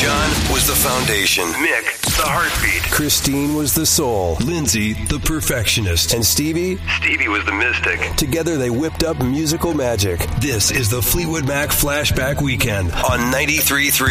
John was the foundation. Mick, the heartbeat. Christine was the soul. Lindsay, the perfectionist. And Stevie was the mystic. Together they whipped up musical magic. This is the Fleetwood Mac Flashback Weekend on 93.3